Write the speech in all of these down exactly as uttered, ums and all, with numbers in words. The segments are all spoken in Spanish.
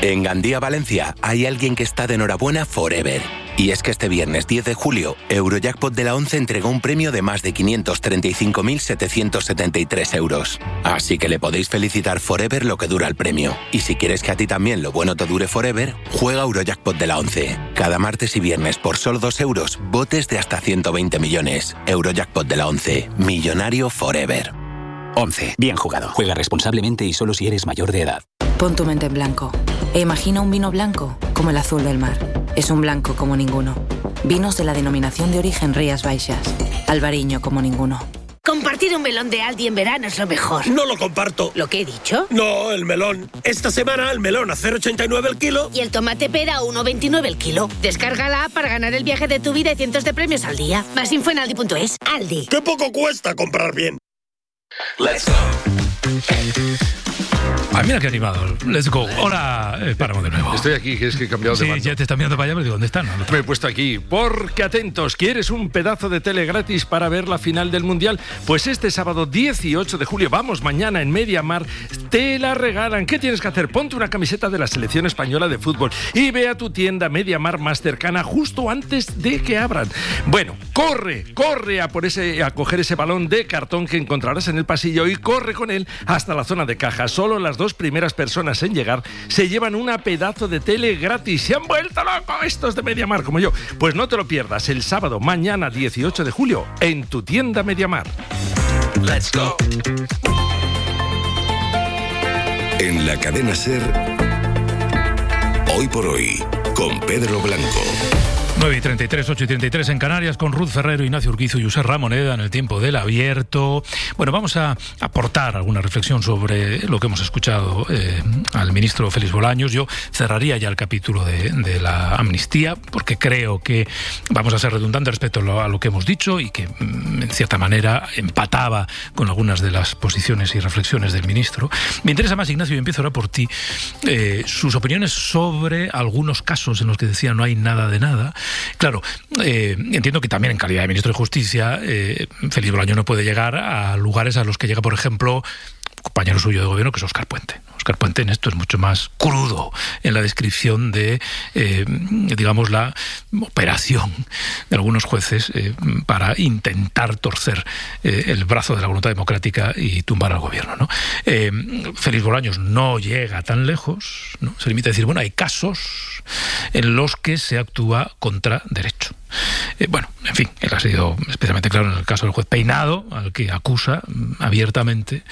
En Gandía, Valencia, hay alguien que está de enhorabuena forever. Y es que este viernes diez de julio, Eurojackpot de la once entregó un premio de más de quinientos treinta y cinco mil setecientos setenta y tres euros. Así que le podéis felicitar forever lo que dura el premio. Y si quieres que a ti también lo bueno te dure forever, juega Eurojackpot de la once. Cada martes y viernes por solo dos euros, botes de hasta ciento veinte millones. Eurojackpot de la once. Millonario forever. once. Bien jugado. Juega responsablemente y solo si eres mayor de edad. Pon tu mente en blanco e imagina un vino blanco como el azul del mar. Es un blanco como ninguno. Vinos de la denominación de origen Rías Baixas. Albariño como ninguno. Compartir un melón de Aldi en verano es lo mejor. No lo comparto. ¿Lo que he dicho? No, el melón. Esta semana el melón a cero coma ochenta y nueve el kilo. Y el tomate pera a uno coma veintinueve el kilo. Descárgala para ganar el viaje de tu vida y cientos de premios al día. Más info en aldi punto es. Aldi. ¡Qué poco cuesta comprar bien! Let's go. Ah, mira qué animado. Let's go. Hola, eh, paramos de nuevo. Estoy aquí, que es que he cambiado sí, de mando. Sí, ya te están mirando para allá, pero digo, ¿dónde están? No, no. Me he puesto aquí. Porque atentos, ¿quieres un pedazo de tele gratis para ver la final del Mundial? Pues este sábado dieciocho de julio, vamos, mañana en Mediamar, te la regalan. ¿Qué tienes que hacer? Ponte una camiseta de la selección española de fútbol y ve a tu tienda Mediamar más cercana justo antes de que abran. Bueno, corre, corre a por ese, a coger ese balón de cartón que encontrarás en el pasillo y corre con él hasta la zona de caja. Solo las dos primeras personas en llegar se llevan una pedazo de tele gratis. Se han vuelto locos estos de Mediamar como yo. Pues no te lo pierdas el sábado, mañana dieciocho de julio, en tu tienda Mediamar. Let's go. En la cadena SER, Hoy por Hoy, con Pedro Blanco. nueve y treinta y tres, ocho y treinta y tres en Canarias, con Ruth Ferrero, Ignacio Urquizo y José Ramoneda en el tiempo del abierto. Bueno, vamos a aportar alguna reflexión sobre lo que hemos escuchado eh, al ministro Félix Bolaños. Yo cerraría ya el capítulo de, de la amnistía, porque creo que vamos a ser redundantes respecto a lo, a lo que hemos dicho y que, en cierta manera, empataba con algunas de las posiciones y reflexiones del ministro. Me interesa más, Ignacio, y empiezo ahora por ti, eh, sus opiniones sobre algunos casos en los que decía no hay nada de nada. Claro, eh, entiendo que también en calidad de ministro de Justicia, eh, Félix Bolaños no puede llegar a lugares a los que llega, por ejemplo, compañero suyo de gobierno, que es Óscar Puente. Óscar Puente en esto es mucho más crudo en la descripción de, eh, digamos, la operación de algunos jueces eh, para intentar torcer eh, el brazo de la voluntad democrática y tumbar al gobierno, ¿no? Eh, Félix Bolaños no llega tan lejos, ¿no? Se limita a decir, bueno, hay casos en los que se actúa contra derecho. Eh, bueno, en fin, él ha sido especialmente claro en el caso del juez Peinado, al que acusa abiertamente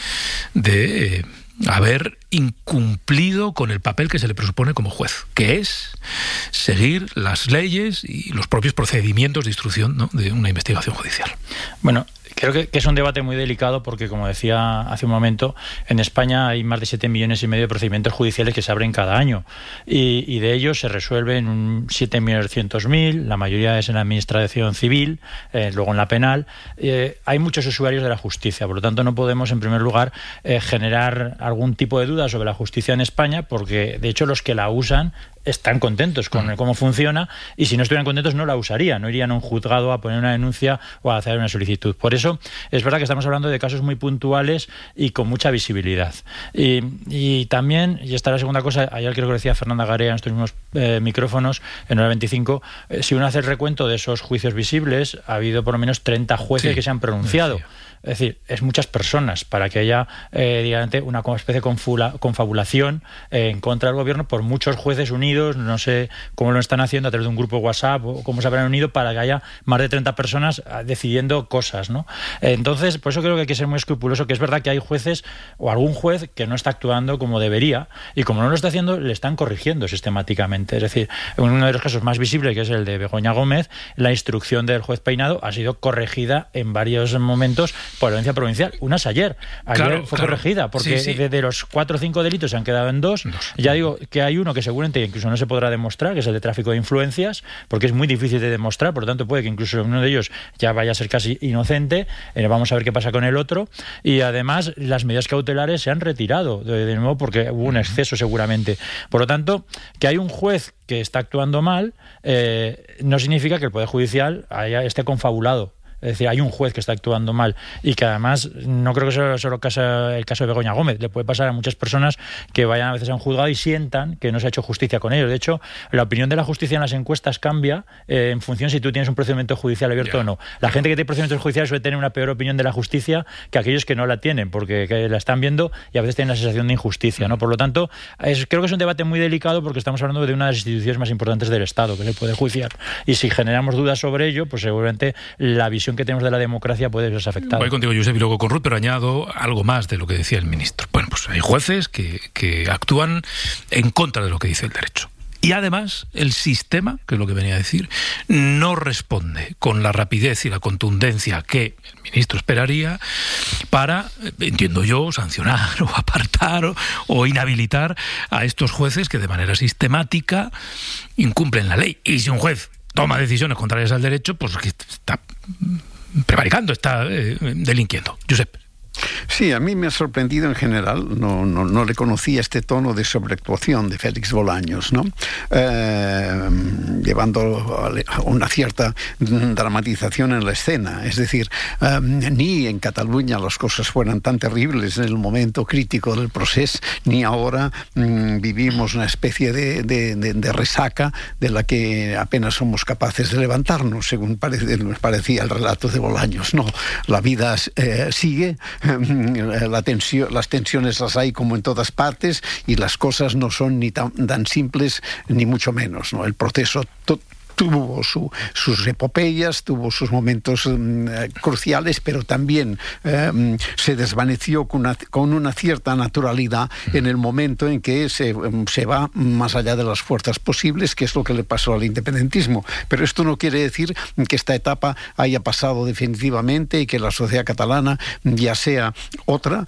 de eh, haber incumplido con el papel que se le presupone como juez, que es seguir las leyes y los propios procedimientos de instrucción, ¿no?, de una investigación judicial. Bueno, creo que, que es un debate muy delicado porque, como decía hace un momento, en España hay más de siete millones y medio de procedimientos judiciales que se abren cada año y, y de ellos se resuelven un siete millones doscientos mil, la mayoría es en la administración civil, eh, luego en la penal. Eh, hay muchos usuarios de la justicia, por lo tanto no podemos, en primer lugar, eh, generar algún tipo de duda sobre la justicia en España, porque de hecho los que la usan están contentos con cómo funciona y si no estuvieran contentos no la usarían, no irían a un juzgado a poner una denuncia o a hacer una solicitud. Por eso es verdad que estamos hablando de casos muy puntuales y con mucha visibilidad. Y, y también, y esta es la segunda cosa, ayer creo que lo decía Fernanda Garea en estos mismos eh, micrófonos, en hora veinticinco, eh, si uno hace el recuento de esos juicios visibles, ha habido por lo menos treinta jueces sí, que se han pronunciado. Sí. Es decir, es muchas personas para que haya, eh, digamos, una especie de confula, confabulación eh, en contra del gobierno por muchos jueces unidos, no sé cómo lo están haciendo a través de un grupo WhatsApp o cómo se habrán unido para que haya más de treinta personas decidiendo cosas, ¿no? Entonces, por eso creo que hay que ser muy escrupuloso, que es verdad que hay jueces o algún juez que no está actuando como debería y como no lo está haciendo, le están corrigiendo sistemáticamente. Es decir, en uno de los casos más visibles, que es el de Begoña Gómez, la instrucción del juez Peinado ha sido corregida en varios momentos por la audiencia provincial. Unas ayer. Ayer claro, fue claro. corregida, porque sí, sí. de, de los cuatro o cinco delitos se han quedado en dos. dos. Ya digo que hay uno que seguramente incluso no se podrá demostrar, que es el de tráfico de influencias, porque es muy difícil de demostrar, por lo tanto puede que incluso uno de ellos ya vaya a ser casi inocente. Eh, vamos a ver qué pasa con el otro. Y además las medidas cautelares se han retirado de, de nuevo porque hubo un exceso seguramente. Por lo tanto, que hay un juez que está actuando mal, eh, no significa que el Poder Judicial haya, esté confabulado. es decir, hay un juez que está actuando mal y que además no creo que sea solo el caso de Begoña Gómez, le puede pasar a muchas personas que vayan a veces a un juzgado y sientan que no se ha hecho justicia con ellos. De hecho, la opinión de la justicia en las encuestas cambia eh, en función si tú tienes un procedimiento judicial abierto yeah. o no. La gente que tiene procedimientos judiciales suele tener una peor opinión de la justicia que aquellos que no la tienen, porque que la están viendo y a veces tienen la sensación de injusticia, ¿no? Por lo tanto, es, creo que es un debate muy delicado porque estamos hablando de una de las instituciones más importantes del Estado, que es el Poder Judicial. Y si generamos dudas sobre ello, pues seguramente la visión que tenemos de la democracia puede verse afectada. Voy contigo, Josep, y luego con Ruth, pero añado algo más de lo que decía el ministro. Bueno, pues hay jueces que, que actúan en contra de lo que dice el derecho. Y además, el sistema, que es lo que venía a decir, no responde con la rapidez y la contundencia que el ministro esperaría para, entiendo yo, sancionar o apartar o, o inhabilitar a estos jueces que de manera sistemática incumplen la ley. Y si un juez toma decisiones contrarias al derecho, pues está prevaricando, está eh, delinquiendo. Josep. Sí, a mí me ha sorprendido en general, no, no, no le conocía este tono de sobreactuación de Félix Bolaños, ¿no? Eh, llevando a una cierta dramatización en la escena. Es decir, eh, ni en Cataluña las cosas fueran tan terribles en el momento crítico del proceso, ni ahora mm, vivimos una especie de, de, de, de resaca de la que apenas somos capaces de levantarnos, según parece, nos parecía el relato de Bolaños. No, la vida eh, sigue. La tensión, las tensiones las hay como en todas partes y las cosas no son ni tan, tan simples ni mucho menos, ¿no? El proceso to- tuvo su, sus epopeyas, tuvo sus momentos um, cruciales, pero también um, se desvaneció con una, con una cierta naturalidad en el momento en que se, um, se va más allá de las fuerzas posibles, que es lo que le pasó al independentismo. Pero esto no quiere decir que esta etapa haya pasado definitivamente y que la sociedad catalana ya sea otra,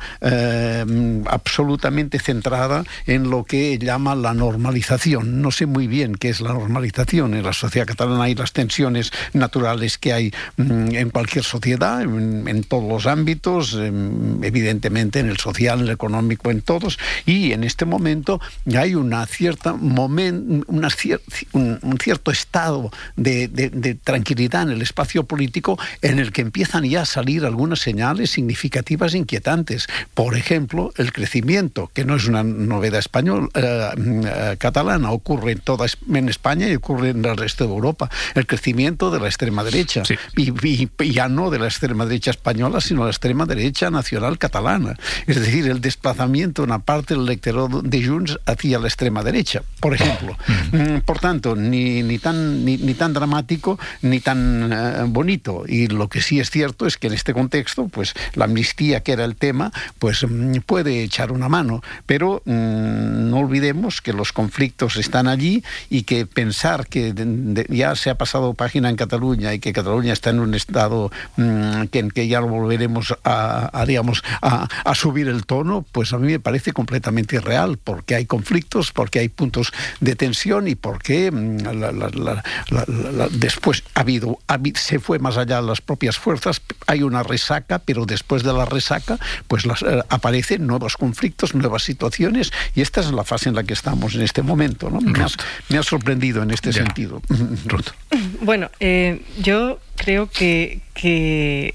eh, absolutamente centrada en lo que llama la normalización. No sé muy bien qué es la normalización en la sociedad catalana. Hay las tensiones naturales que hay mm, en cualquier sociedad, en, en todos los ámbitos, eh, evidentemente en el social, en el económico, en todos, y en este momento hay una cierta momen, una cier, un, un cierto estado de, de, de tranquilidad en el espacio político en el que empiezan ya a salir algunas señales significativas e inquietantes. Por ejemplo, el crecimiento, que no es una novedad española, eh, eh, catalana, ocurre en toda en España y ocurre en el resto de Europa, el crecimiento de la extrema derecha, sí. y, y, y ya no de la extrema derecha española, sino la extrema derecha nacional catalana. Es decir, el desplazamiento en una parte del electorado de Junts hacia la extrema derecha, por ejemplo. Mm. Por tanto, ni, ni, tan, ni, ni tan dramático, ni tan uh, bonito. Y lo que sí es cierto es que en este contexto, pues la amnistía, que era el tema, pues um, puede echar una mano, pero um, no olvidemos que los conflictos están allí y que pensar que de, de, ya se ha pasado página en Cataluña y que Cataluña está en un estado mmm, que, que ya lo volveremos a, a, digamos, a, a subir el tono, pues a mí me parece completamente irreal, porque hay conflictos, porque hay puntos de tensión y porque mmm, la, la, la, la, la, después ha habido, ha, se fue más allá de las propias fuerzas, hay una resaca, pero después de la resaca pues las, eh, aparecen nuevos conflictos, nuevas situaciones, y esta es la fase en la que estamos en este momento, ¿no? Me ha, me ha sorprendido en este ya. sentido. Ruth. Bueno, eh, yo creo que, que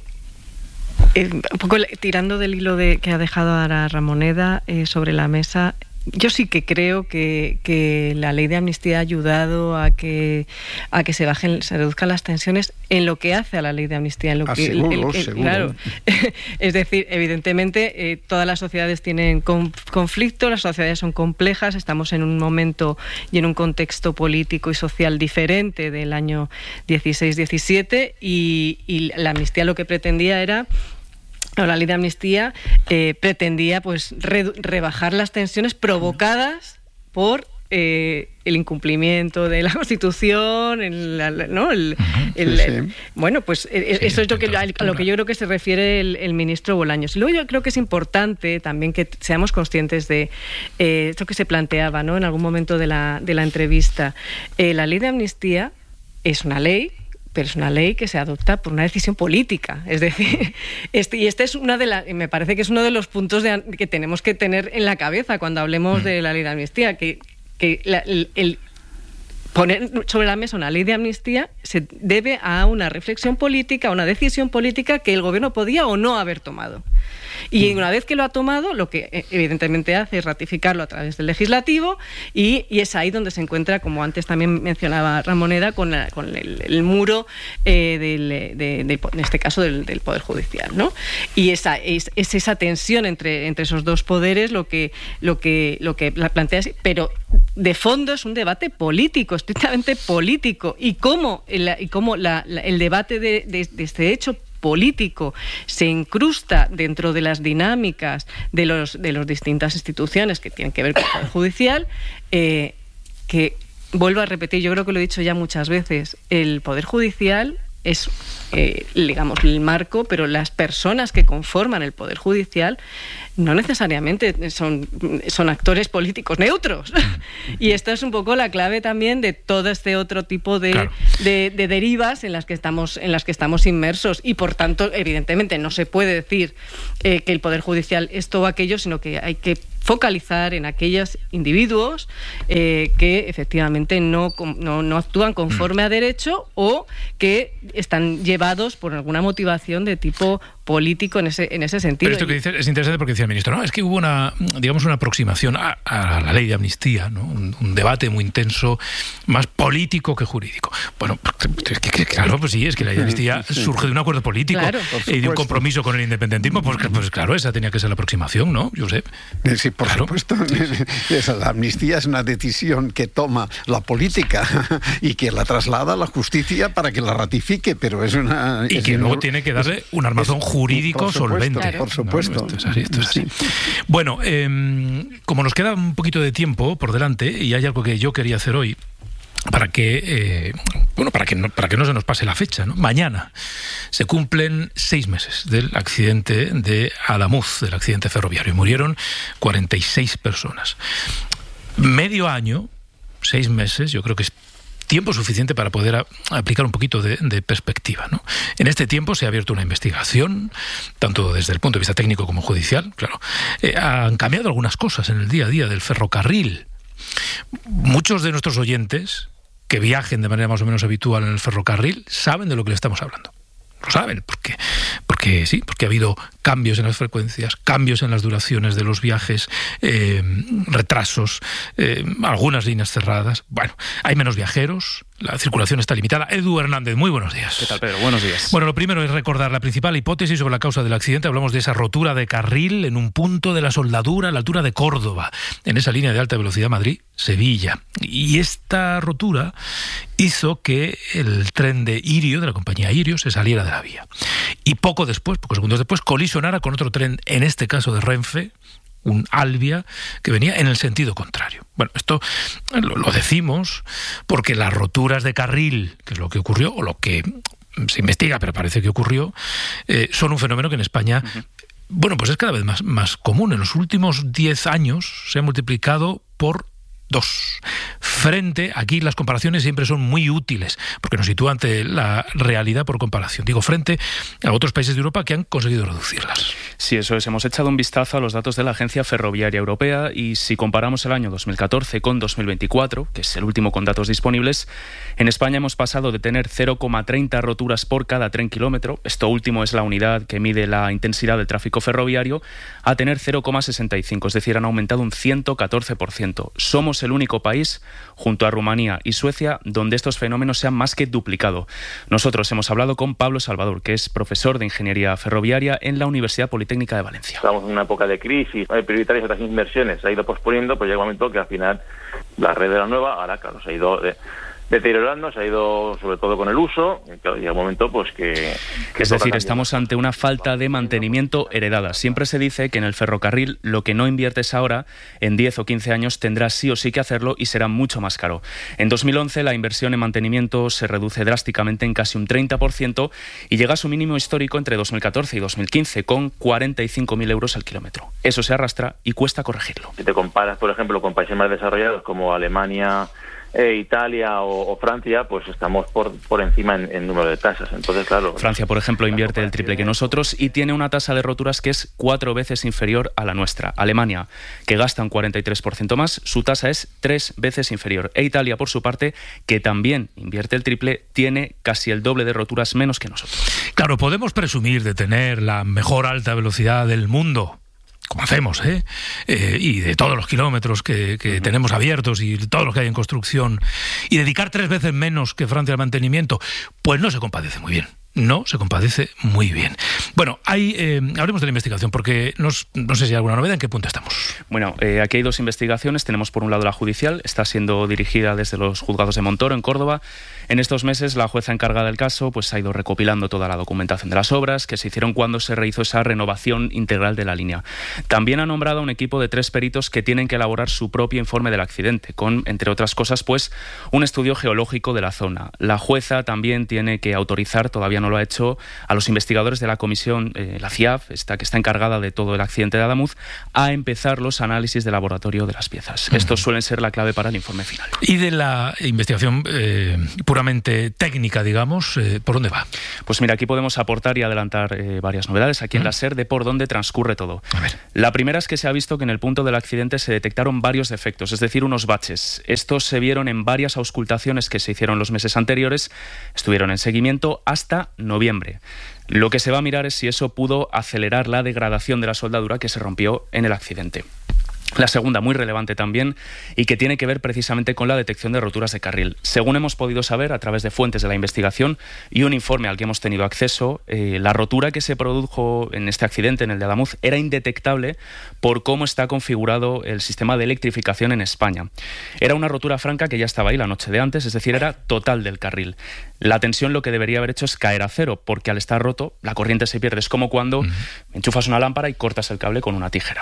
eh, un poco tirando del hilo de, que ha dejado ahora Ramoneda eh, sobre la mesa, yo sí que creo que, que la ley de amnistía ha ayudado a que a que se bajen, se reduzcan las tensiones en lo que hace a la ley de amnistía, en lo ah, que seguro, el, el, el, seguro. Claro, es decir, evidentemente eh, todas las sociedades tienen conflicto, las sociedades son complejas, estamos en un momento y en un contexto político y social diferente del año dieciséis diecisiete y, y la amnistía lo que pretendía era la ley de amnistía eh, pretendía pues re, rebajar las tensiones provocadas por eh, el incumplimiento de la Constitución, el, ¿no? el, el, el, sí, sí. Bueno, pues sí, eso es lo que, a lo que yo creo que se refiere el, el ministro Bolaños. Y luego yo creo que es importante también que seamos conscientes de eh, esto que se planteaba, ¿no? En algún momento de la, de la entrevista. Eh, la ley de amnistía es una ley, pero es una ley que se adopta por una decisión política. Es decir, este, y este es una de las, me parece que es uno de los puntos de, que tenemos que tener en la cabeza cuando hablemos de la ley de amnistía, que, que la, el, el poner sobre la mesa una ley de amnistía se debe a una reflexión política, a una decisión política que el gobierno podía o no haber tomado. Y una vez que lo ha tomado, lo que evidentemente hace es ratificarlo a través del legislativo y, y es ahí donde se encuentra, como antes también mencionaba Ramoneda, con, la, con el, el muro eh, del, de, de, en este caso del, del Poder Judicial, ¿no? Y esa, es, es esa tensión entre, entre esos dos poderes lo que, lo que, lo que la plantea, pero de fondo es un debate político, estrictamente político, y cómo, el, y cómo la, la, el debate de, de, de este hecho político se incrusta dentro de las dinámicas de los de las distintas instituciones que tienen que ver con el Poder Judicial, eh, que vuelvo a repetir, yo creo que lo he dicho ya muchas veces, el Poder Judicial es, eh, digamos, el marco, pero las personas que conforman el Poder Judicial no necesariamente son, son actores políticos neutros. Y esta es un poco la clave también de todo este otro tipo de, claro. de, de derivas en las que estamos, en las que estamos inmersos. Y por tanto, evidentemente, no se puede decir eh, que el Poder Judicial es todo aquello, sino que hay que focalizar en aquellos individuos eh, que efectivamente no, no, no actúan conforme a derecho o que están llevados por alguna motivación de tipo político en ese, en ese sentido. Pero esto que dices es interesante porque decía el ministro, no, es que hubo una, digamos, una aproximación a, a la ley de amnistía, ¿no? Un, un debate muy intenso, más político que jurídico. Bueno, es que, que, claro, pues sí, es que la ley de amnistía surge de un acuerdo político claro, y de un compromiso con el independentismo, pues, pues claro, esa tenía que ser la aproximación, ¿no, Josep? Sí, por claro. supuesto. Sí. La amnistía es una decisión que toma la política y que la traslada a la justicia para que la ratifique, pero es una... Y es que un, luego tiene que darle un armazón jurídico jurídico solvente. Claro. Por supuesto. No, esto es así, esto es así. Bueno, eh, como nos queda un poquito de tiempo por delante y hay algo que yo quería hacer hoy para que eh, bueno para que no, para que no se nos pase la fecha, ¿no? Mañana se cumplen seis meses del accidente de Adamuz, del accidente ferroviario, y murieron cuarenta y seis personas. Medio año, seis meses, yo creo que es tiempo suficiente para poder a, aplicar un poquito de, de perspectiva, ¿no? En este tiempo se ha abierto una investigación, tanto desde el punto de vista técnico como judicial, claro. Eh, han cambiado algunas cosas en el día a día del ferrocarril. Muchos de nuestros oyentes que viajen de manera más o menos habitual en el ferrocarril saben de lo que le estamos hablando. Lo saben, porque, porque sí, porque ha habido cambios en las frecuencias, cambios en las duraciones de los viajes, eh, retrasos, eh, algunas líneas cerradas. Bueno, hay menos viajeros, la circulación está limitada. Edu Hernández, muy buenos días. ¿Qué tal, Pedro? Buenos días. Bueno, lo primero es recordar la principal hipótesis sobre la causa del accidente. Hablamos de esa rotura de carril en un punto de la soldadura a la altura de Córdoba, en esa línea de alta velocidad Madrid-Sevilla. Y esta rotura hizo que el tren de Irio, de la compañía Irio, se saliera de la vía. Y poco después, pocos segundos después, colisionara con otro tren, en este caso de Renfe, un Alvia, que venía en el sentido contrario. Bueno, esto lo, lo decimos porque las roturas de carril, que es lo que ocurrió, o lo que se investiga, pero parece que ocurrió, eh, son un fenómeno que en España, uh-huh. bueno, pues es cada vez más, más común. En los últimos diez años se ha multiplicado por dos. Frente, aquí las comparaciones siempre son muy útiles, porque nos sitúa ante la realidad por comparación. Digo, frente a otros países de Europa que han conseguido reducirlas. Sí, eso es. Hemos echado un vistazo a los datos de la Agencia Ferroviaria Europea y si comparamos el año dos mil catorce con dos mil veinticuatro, que es el último con datos disponibles, en España hemos pasado de tener cero coma treinta roturas por cada tren kilómetro, esto último es la unidad que mide la intensidad del tráfico ferroviario, a tener cero coma sesenta y cinco, es decir, han aumentado un ciento catorce por ciento. Somos el único país, junto a Rumanía y Suecia, donde estos fenómenos se han más que duplicado. Nosotros hemos hablado con Pablo Salvador, que es profesor de Ingeniería Ferroviaria en la Universidad Politécnica de Valencia. Estamos en una época de crisis, hay prioritarias otras inversiones, se ha ido posponiendo, pues llega un momento que al final la red de la nueva, ahora claro, se ha ido de, deteriorando, se ha ido sobre todo con el uso, y claro, llega un momento pues que... que es decir, estamos ante una falta de mantenimiento heredada. Siempre se dice que en el ferrocarril lo que no inviertes ahora, en diez o quince años tendrás sí o sí que hacerlo y será mucho más caro. En dos mil once la inversión en mantenimiento se reduce drásticamente en casi un treinta por ciento y llega a su mínimo histórico entre dos mil catorce y dos mil quince con cuarenta y cinco mil euros al kilómetro. Eso se arrastra y cuesta corregirlo. Si te comparas, por ejemplo, con países más desarrollados como Alemania, eh, Italia o, o Francia, pues estamos por, por encima en, en número de tasas. Entonces, claro... Francia, por ejemplo, invierte el triple que nosotros y tiene una tasa de roturas que es cuatro veces inferior a la nuestra. Alemania, que gasta un cuarenta y tres por ciento más, su tasa es tres veces inferior. E Italia, por su parte, que también invierte el triple, tiene casi el doble de roturas menos que nosotros. Claro, podemos presumir de tener la mejor alta velocidad del mundo, como hacemos, ¿eh? eh y de todos los kilómetros que, que uh-huh. tenemos abiertos y todos los que hay en construcción, y dedicar tres veces menos que Francia al mantenimiento, pues no se compadece muy bien. No se compadece muy bien. Bueno, hay, eh, hablemos de la investigación, porque nos, no sé si hay alguna novedad. ¿En qué punto estamos? Bueno, eh, aquí hay dos investigaciones. Tenemos por un lado la judicial, está siendo dirigida desde los juzgados de Montoro, en Córdoba. En estos meses la jueza encargada del caso pues ha ido recopilando toda la documentación de las obras que se hicieron cuando se realizó esa renovación integral de la línea. También ha nombrado un equipo de tres peritos que tienen que elaborar su propio informe del accidente, con, entre otras cosas, pues un estudio geológico de la zona. La jueza también tiene que autorizar, todavía no lo ha hecho, a los investigadores de la comisión, eh, la C I A F, esta, que está encargada de todo el accidente de Adamuz, a empezar los análisis de laboratorio de las piezas. Uh-huh. Estos suelen ser la clave para el informe final. Y de la investigación eh, puramente técnica, digamos, eh, ¿por dónde va? Pues mira, aquí podemos aportar y adelantar eh, varias novedades aquí uh-huh. en la SER de por dónde transcurre todo. A ver. La primera es que se ha visto que en el punto del accidente se detectaron varios defectos, es decir, unos baches. Estos se vieron en varias auscultaciones que se hicieron los meses anteriores, estuvieron en seguimiento hasta noviembre. Lo que se va a mirar es si eso pudo acelerar la degradación de la soldadura que se rompió en el accidente. La segunda, muy relevante también, y que tiene que ver precisamente con la detección de roturas de carril. Según hemos podido saber a través de fuentes de la investigación y un informe al que hemos tenido acceso, eh, la rotura que se produjo en este accidente, en el de Adamuz, era indetectable por cómo está configurado el sistema de electrificación en España. Era una rotura franca que ya estaba ahí la noche de antes, es decir, era total del carril. La tensión lo que debería haber hecho es caer a cero, porque al estar roto, la corriente se pierde. Es como cuando uh-huh. enchufas una lámpara y cortas el cable con una tijera.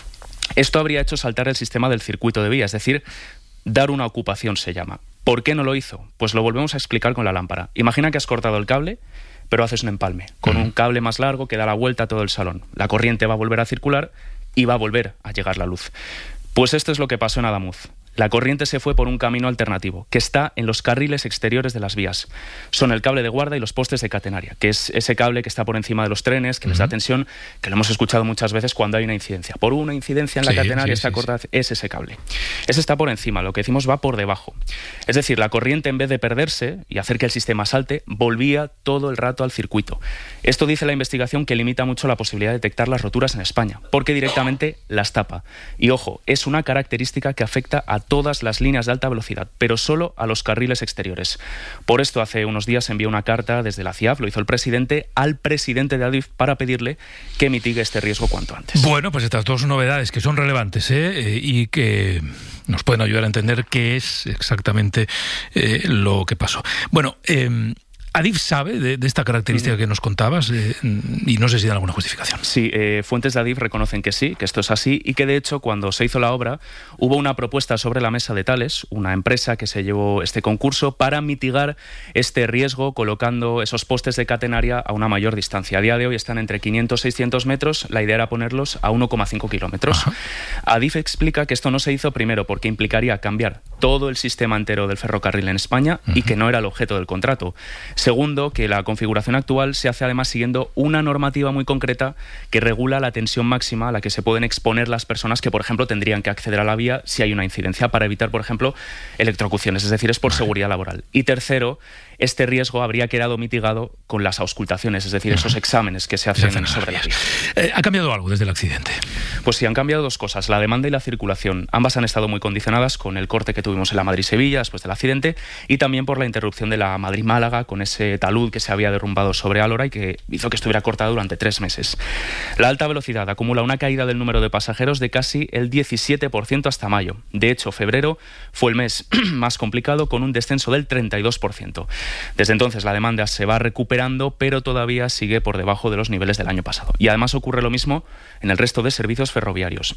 Esto habría hecho saltar el sistema del circuito de vía, es decir, dar una ocupación se llama. ¿Por qué no lo hizo? Pues lo volvemos a explicar con la lámpara. Imagina que has cortado el cable, pero haces un empalme, con un cable más largo que da la vuelta a todo el salón. La corriente va a volver a circular y va a volver a llegar la luz. Pues esto es lo que pasó en Adamuz. La corriente se fue por un camino alternativo, que está en los carriles exteriores de las vías. Son el cable de guarda y los postes de catenaria, que es ese cable que está por encima de los trenes, que uh-huh. les da tensión, que lo hemos escuchado muchas veces cuando hay una incidencia. Por una incidencia en la sí, catenaria sí, está sí, cortada, sí. es ese cable. Ese está por encima, lo que decimos va por debajo. Es decir, la corriente, en vez de perderse y hacer que el sistema salte, volvía todo el rato al circuito. Esto dice la investigación que limita mucho la posibilidad de detectar las roturas en España, porque directamente las tapa. Y ojo, es una característica que afecta a todas las líneas de alta velocidad, pero solo a los carriles exteriores. Por esto, hace unos días se envió una carta desde la C I A F, lo hizo el presidente, al presidente de Adif para pedirle que mitigue este riesgo cuanto antes. Bueno, pues estas dos novedades que son relevantes ¿eh? y que nos pueden ayudar a entender qué es exactamente eh, lo que pasó. Bueno, eh, ¿Adif sabe de, de esta característica que nos contabas? Eh, y no sé si da alguna justificación. Sí, eh, fuentes de Adif reconocen que sí, que esto es así, y que de hecho cuando se hizo la obra hubo una propuesta sobre la mesa de Thales, una empresa que se llevó este concurso, para mitigar este riesgo colocando esos postes de catenaria a una mayor distancia. A día de hoy están entre quinientos y seiscientos metros, la idea era ponerlos a uno coma cinco kilómetros. Ajá. Adif explica que esto no se hizo primero porque implicaría cambiar todo el sistema entero del ferrocarril en España uh-huh. y que no era el objeto del contrato. Segundo, que la configuración actual se hace además siguiendo una normativa muy concreta que regula la tensión máxima a la que se pueden exponer las personas que, por ejemplo, tendrían que acceder a la vía si hay una incidencia, para evitar, por ejemplo, electrocuciones, es decir, es por seguridad laboral. Y tercero, este riesgo habría quedado mitigado con las auscultaciones, es decir, esos exámenes que se hacen se sobre la vía. Eh, ¿Ha cambiado algo desde el accidente? Pues sí, han cambiado dos cosas, la demanda y la circulación. Ambas han estado muy condicionadas con el corte que tuvimos en la Madrid-Sevilla después del accidente y también por la interrupción de la Madrid-Málaga con ese talud que se había derrumbado sobre Álora y que hizo que estuviera cortada durante tres meses. La alta velocidad acumula una caída del número de pasajeros de casi el diecisiete por ciento hasta mayo. De hecho, febrero fue el mes más complicado, con un descenso del treinta y dos por ciento. Desde entonces la demanda se va recuperando, pero todavía sigue por debajo de los niveles del año pasado. Y además ocurre lo mismo en el resto de servicios ferroviarios.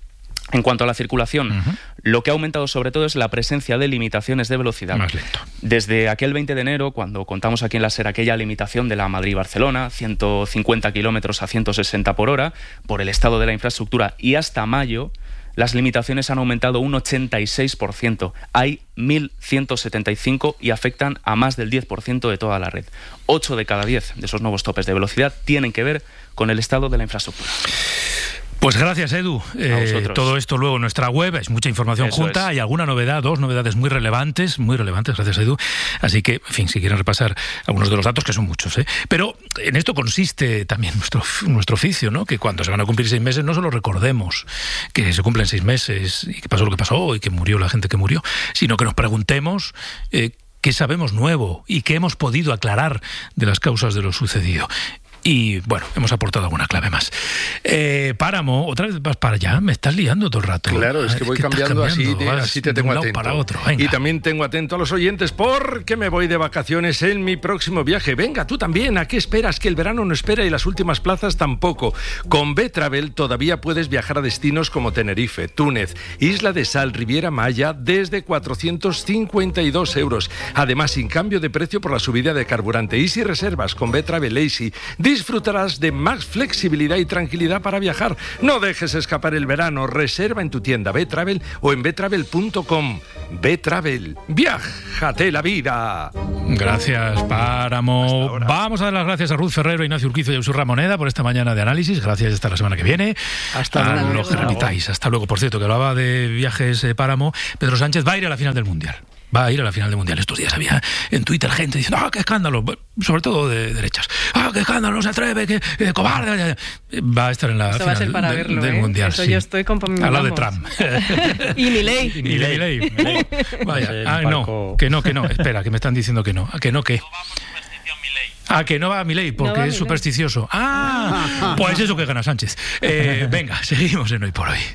En cuanto a la circulación, uh-huh. lo que ha aumentado sobre todo es la presencia de limitaciones de velocidad. Más lento. Desde aquel veinte de enero, cuando contamos aquí en la SER aquella limitación de la Madrid-Barcelona, ciento cincuenta kilómetros a ciento sesenta por hora, por el estado de la infraestructura, y hasta mayo, las limitaciones han aumentado un ochenta y seis por ciento. Hay mil ciento setenta y cinco y afectan a más del diez por ciento de toda la red. ocho de cada diez de esos nuevos topes de velocidad tienen que ver con el estado de la infraestructura. Pues gracias, Edu. Eh, todo esto luego en nuestra web, es mucha información Eso junta, es. Hay alguna novedad, dos novedades muy relevantes, muy relevantes, gracias, Edu. Así que, en fin, si quieren repasar algunos de los datos, que son muchos, ¿eh? Pero en esto consiste también nuestro, nuestro oficio, ¿no? Que cuando se van a cumplir seis meses no solo recordemos que se cumplen seis meses y que pasó lo que pasó y que murió la gente que murió, sino que nos preguntemos eh, qué sabemos nuevo y qué hemos podido aclarar de las causas de lo sucedido. Y, bueno, hemos aportado alguna clave más. Eh, Páramo, otra vez vas para allá, me estás liando todo el rato. Claro, es que voy es que cambiando, cambiando, así, te, así te tengo atento. Para otro. Y también tengo atento a los oyentes porque me voy de vacaciones en mi próximo viaje. Venga, tú también, ¿a qué esperas? Que el verano no espera y las últimas plazas tampoco. Con B-Travel todavía puedes viajar a destinos como Tenerife, Túnez, Isla de Sal, Riviera Maya, desde cuatrocientos cincuenta y dos euros. Además, sin cambio de precio por la subida de carburante. Y si reservas con B-Travel Easy, disfrutarás de más flexibilidad y tranquilidad para viajar. No dejes escapar el verano. Reserva en tu tienda B-Travel o en betravel punto com. B-Travel. ¡Viájate la vida! Gracias, Páramo. Vamos a dar las gracias a Ruth Ferrero, Ignacio Urquizo y Jesús Ramoneda por esta mañana de análisis. Gracias, hasta la semana que viene. Hasta a luego. Los que remitáis. Hasta luego. Por cierto, que hablaba de viajes eh, Páramo. Pedro Sánchez va a ir a la final del Mundial. Va a ir a la final del Mundial. Estos días había en Twitter gente diciendo, ¡ah, qué escándalo! Sobre todo de derechas. ¡Ah, qué escándalo! No se atreve, que eh, cobarde. Va a estar en la Esto final va a ser para de, verlo, del ¿eh? Mundial. Eso sí. yo estoy con Al lado de Trump. y Milei. Y Milei. Vaya. Ah, no, que no, que no. Espera, que me están diciendo que no. Que no, que... Ah, que no va a Milei porque no es supersticioso. Ah, pues eso que gana Sánchez. Eh, venga, seguimos en Hoy por Hoy.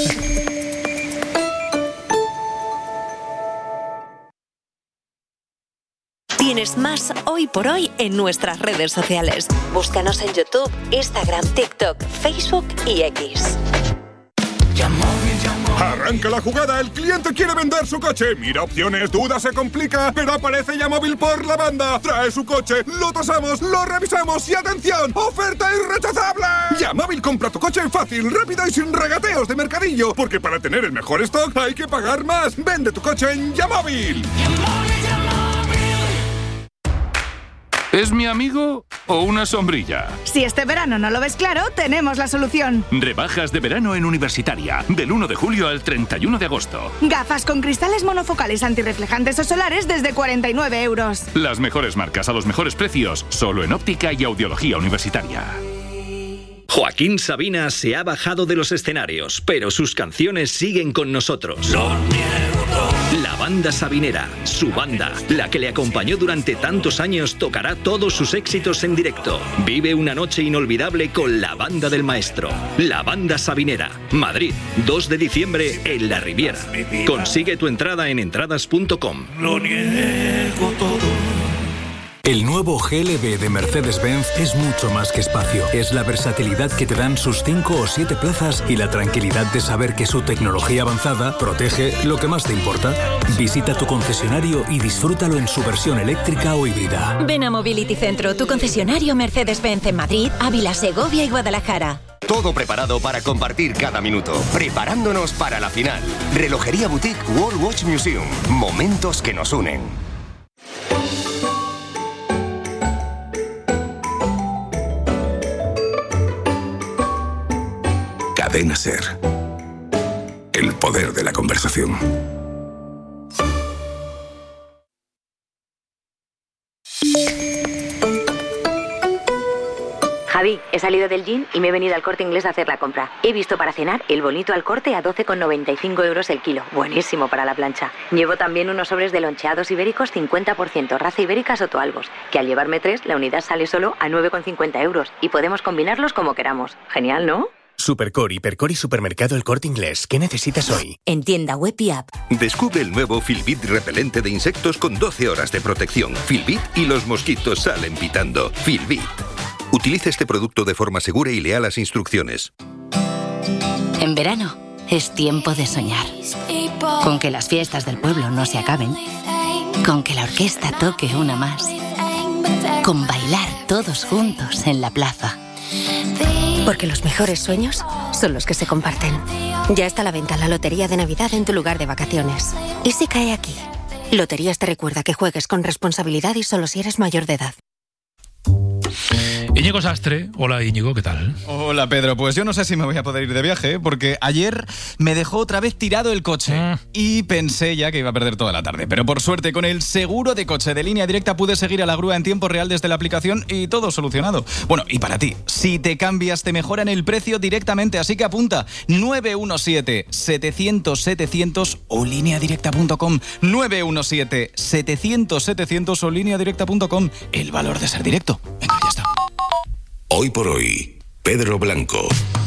Tienes más Hoy por Hoy en nuestras redes sociales. Búscanos en YouTube, Instagram, TikTok, Facebook y X. Arranca la jugada, el cliente quiere vender su coche. Mira opciones, duda, se complica, pero aparece Yamóvil por la banda. Trae su coche, lo tasamos, lo revisamos y ¡atención! ¡Oferta irrechazable! Yamóvil compra tu coche fácil, rápido y sin regateos de mercadillo. Porque para tener el mejor stock hay que pagar más. Vende tu coche en Yamóvil. ¿Es mi amigo o una sombrilla? Si este verano no lo ves claro, tenemos la solución. Rebajas de verano en Universitaria, del uno de julio al treinta y uno de agosto. Gafas con cristales monofocales antirreflejantes o solares desde cuarenta y nueve euros. Las mejores marcas a los mejores precios, solo en óptica y audiología universitaria. Joaquín Sabina se ha bajado de los escenarios, pero sus canciones siguen con nosotros. La banda sabinera, su banda, la que le acompañó durante tantos años, tocará todos sus éxitos en directo. Vive una noche inolvidable con la banda del maestro. La banda sabinera, Madrid, dos de diciembre en La Riviera. Consigue tu entrada en entradas punto com. Lo niego todo. El nuevo G L B de Mercedes-Benz es mucho más que espacio. Es la versatilidad que te dan sus cinco o siete plazas y la tranquilidad de saber que su tecnología avanzada protege lo que más te importa. Visita tu concesionario y disfrútalo en su versión eléctrica o híbrida. Ven a Mobility Centro, tu concesionario Mercedes-Benz en Madrid, Ávila, Segovia y Guadalajara. Todo preparado para compartir cada minuto. Preparándonos para la final. Relojería Boutique World Watch Museum. Momentos que nos unen. Cadena SER. El poder de la conversación. Javi, he salido del gym y me he venido al Corte Inglés a hacer la compra. He visto para cenar el bonito al corte a doce con noventa y cinco euros el kilo. Buenísimo para la plancha. Llevo también unos sobres de loncheados ibéricos cincuenta por ciento, raza ibérica Sotoalbos, que al llevarme tres, la unidad sale solo a nueve con cincuenta euros y podemos combinarlos como queramos. Genial, ¿no? Supercore, Hipercore y Supermercado El Corte Inglés. ¿Qué necesitas hoy? En tienda web y app. Descubre el nuevo Filbit repelente de insectos con doce horas de protección. Filbit y los mosquitos salen pitando. Filbit. Utiliza este producto de forma segura y lea las instrucciones. En verano es tiempo de soñar. Con que las fiestas del pueblo no se acaben. Con que la orquesta toque una más. Con bailar todos juntos en la plaza. Porque los mejores sueños son los que se comparten. Ya está a la venta la Lotería de Navidad en tu lugar de vacaciones. ¿Y si cae aquí? Loterías te recuerda que juegues con responsabilidad y solo si eres mayor de edad. Íñigo Sastre. Hola, Íñigo, ¿qué tal? Hola, Pedro. Pues yo no sé si me voy a poder ir de viaje, porque ayer me dejó otra vez tirado el coche mm. y pensé ya que iba a perder toda la tarde. Pero por suerte, con el seguro de coche de Línea Directa pude seguir a la grúa en tiempo real desde la aplicación y todo solucionado. Bueno, y para ti, si te cambias te mejoran el precio directamente, así que apunta nueve uno siete, setecientos, setecientos o línea directa punto com. nueve uno siete, setecientos, setecientos o línea directa punto com. El valor de ser directo. Venga, ya está. Hoy por hoy, Pedro Blanco.